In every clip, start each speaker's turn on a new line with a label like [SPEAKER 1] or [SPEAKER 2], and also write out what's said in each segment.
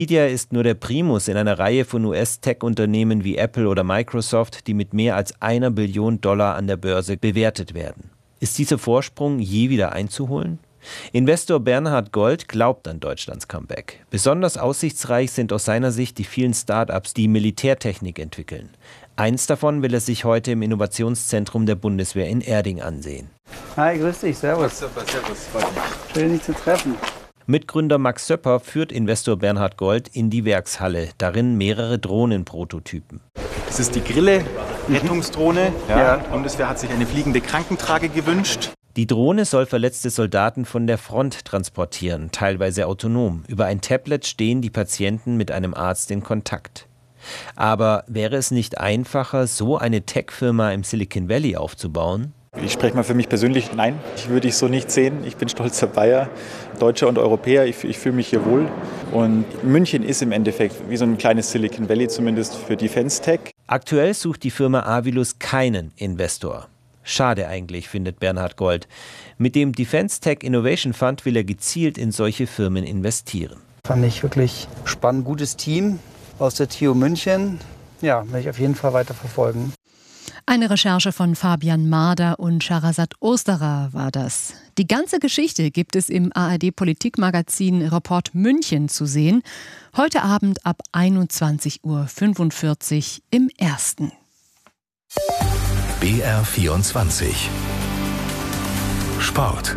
[SPEAKER 1] Nvidia ist nur der Primus in einer Reihe von US-Tech-Unternehmen wie Apple oder Microsoft, die mit mehr als $1 Billion an der Börse bewertet werden. Ist dieser Vorsprung je wieder einzuholen? Investor Bernhard Gold glaubt an Deutschlands Comeback. Besonders aussichtsreich sind aus seiner Sicht die vielen Start-ups, die Militärtechnik entwickeln. Eins davon will er sich heute im Innovationszentrum der Bundeswehr in Erding ansehen.
[SPEAKER 2] Hi, grüß dich, servus.
[SPEAKER 3] Super, servus, freut mich.
[SPEAKER 2] Schön, dich zu treffen.
[SPEAKER 1] Mitgründer Max Söpper führt Investor Bernhard Gold in die Werkshalle, darin mehrere Drohnenprototypen.
[SPEAKER 3] Das ist die Grille, Rettungsdrohne. Ja. Die Bundeswehr hat sich eine fliegende Krankentrage gewünscht.
[SPEAKER 1] Die Drohne soll verletzte Soldaten von der Front transportieren, teilweise autonom. Über ein Tablet stehen die Patienten mit einem Arzt in Kontakt. Aber wäre es nicht einfacher, so eine Tech-Firma im Silicon Valley aufzubauen?
[SPEAKER 3] Ich spreche mal für mich persönlich, nein, würde ich so nicht sehen. Ich bin stolzer Bayer, Deutscher und Europäer, ich fühle mich hier wohl. Und München ist im Endeffekt wie so ein kleines Silicon Valley, zumindest für Defense Tech.
[SPEAKER 1] Aktuell sucht die Firma Avilus keinen Investor. Schade eigentlich, findet Bernhard Gold. Mit dem Defense Tech Innovation Fund will er gezielt in solche Firmen investieren.
[SPEAKER 2] Fand ich wirklich spannend, gutes Team aus der TU München. Ja, werde ich auf jeden Fall weiter verfolgen.
[SPEAKER 4] Eine Recherche von Fabian Marder und Shahrazad Osterer war das. Die ganze Geschichte gibt es im ARD-Politikmagazin Report München zu sehen. Heute Abend ab 21:45 Uhr im Ersten.
[SPEAKER 5] BR24 Sport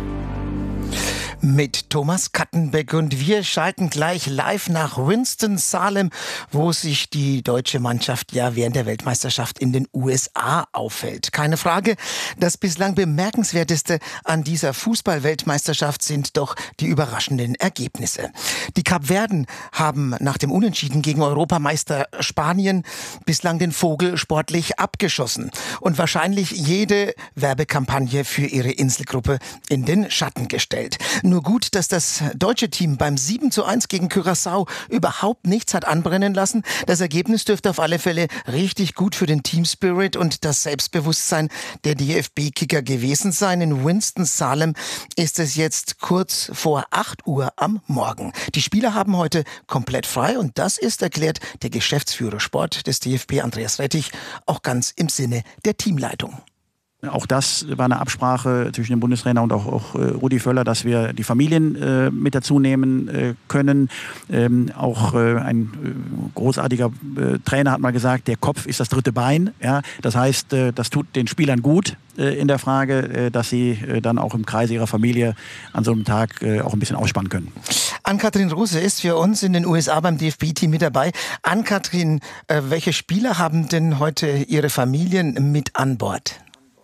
[SPEAKER 6] mit Thomas Kattenbeck und wir schalten gleich live nach Winston-Salem, wo sich die deutsche Mannschaft ja während der Weltmeisterschaft in den USA aufhält. Keine Frage, das bislang Bemerkenswerteste an dieser Fußball-Weltmeisterschaft sind doch die überraschenden Ergebnisse. Die Kapverden haben nach dem Unentschieden gegen Europameister Spanien bislang den Vogel sportlich abgeschossen und wahrscheinlich jede Werbekampagne für ihre Inselgruppe in den Schatten gestellt. Nur gut, dass das deutsche Team beim 7:1 gegen Curaçao überhaupt nichts hat anbrennen lassen. Das Ergebnis dürfte auf alle Fälle richtig gut für den Teamspirit und das Selbstbewusstsein der DFB-Kicker gewesen sein. In Winston-Salem ist es jetzt kurz vor 8 Uhr am Morgen. Die Spieler haben heute komplett frei und das ist, erklärt der Geschäftsführer Sport des DFB, Andreas Rettich, auch ganz im Sinne der Teamleitung.
[SPEAKER 7] Auch das war eine Absprache zwischen dem Bundestrainer und auch Rudi Völler, dass wir die Familien mit dazu nehmen können. Auch ein großartiger Trainer hat mal gesagt, der Kopf ist das dritte Bein. Ja? Das heißt, das tut den Spielern gut in der Frage, dass sie dann auch im Kreise ihrer Familie an so einem Tag auch ein bisschen ausspannen können.
[SPEAKER 6] Ann-Kathrin Ruse ist für uns in den USA beim DFB-Team mit dabei. Ann-Kathrin, welche Spieler haben denn heute ihre Familien mit an Bord?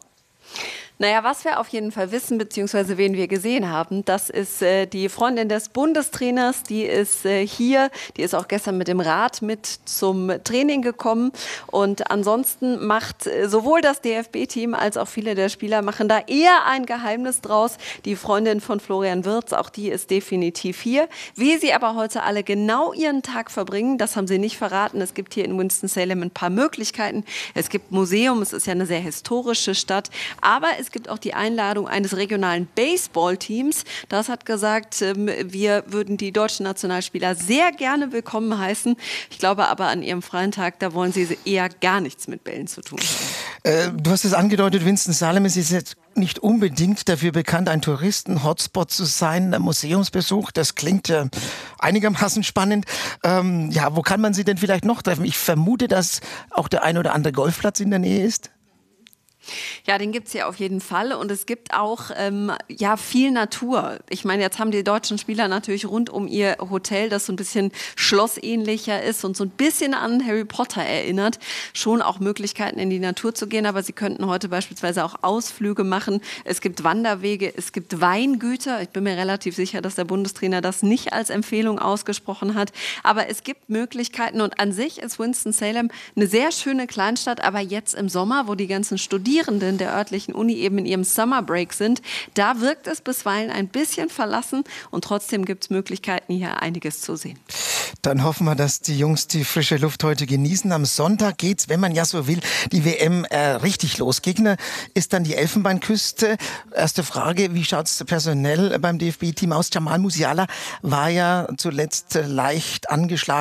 [SPEAKER 8] Naja, was wir auf jeden Fall wissen, beziehungsweise wen wir gesehen haben, das ist die Freundin des Bundestrainers, die ist hier, die ist auch gestern mit dem Rad mit zum Training gekommen und ansonsten macht sowohl das DFB-Team als auch viele der Spieler machen da eher ein Geheimnis draus. Die Freundin von Florian Wirtz, auch die ist definitiv hier. Wie sie aber heute alle genau ihren Tag verbringen, das haben sie nicht verraten. Es gibt hier in Winston-Salem ein paar Möglichkeiten. Es gibt Museum, es ist ja eine sehr historische Stadt, aber es gibt auch die Einladung eines regionalen Baseballteams. Das hat gesagt, wir würden die deutschen Nationalspieler sehr gerne willkommen heißen. Ich glaube aber an ihrem freien Tag, da wollen sie eher gar nichts mit Bällen zu tun haben.
[SPEAKER 6] Du hast es angedeutet, Winston-Salem ist jetzt nicht unbedingt dafür bekannt, ein Touristen-Hotspot zu sein, ein Museumsbesuch. Das klingt einigermaßen spannend. Wo kann man sie denn vielleicht noch treffen? Ich vermute, dass auch der ein oder andere Golfplatz in der Nähe ist.
[SPEAKER 8] Ja, den gibt's hier auf jeden Fall und es gibt auch viel Natur. Ich meine, jetzt haben die deutschen Spieler natürlich rund um ihr Hotel, das so ein bisschen schlossähnlicher ist und so ein bisschen an Harry Potter erinnert, schon auch Möglichkeiten in die Natur zu gehen, aber sie könnten heute beispielsweise auch Ausflüge machen. Es gibt Wanderwege, es gibt Weingüter. Ich bin mir relativ sicher, dass der Bundestrainer das nicht als Empfehlung ausgesprochen hat, aber es gibt Möglichkeiten und an sich ist Winston-Salem eine sehr schöne Kleinstadt, aber jetzt im Sommer, wo die ganzen Studierenden Studierenden der örtlichen Uni eben in ihrem Summer Break sind. Da wirkt es bisweilen ein bisschen verlassen und trotzdem gibt es Möglichkeiten, hier einiges zu sehen.
[SPEAKER 6] Dann hoffen wir, dass die Jungs die frische Luft heute genießen. Am Sonntag geht's, wenn man ja so will, die WM richtig los. Gegner ist dann die Elfenbeinküste. Erste Frage, wie schaut's personell beim DFB-Team aus? Jamal Musiala war ja zuletzt leicht angeschlagen.